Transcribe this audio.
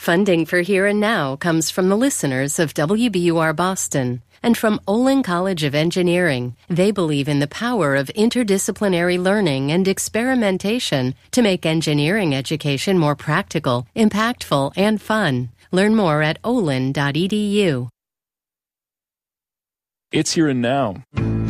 Funding for Here and Now comes from the listeners of WBUR Boston and from Olin College of Engineering. They believe in the power of interdisciplinary learning and experimentation to make engineering education more practical, impactful, and fun. Learn more at olin.edu. It's Here and Now.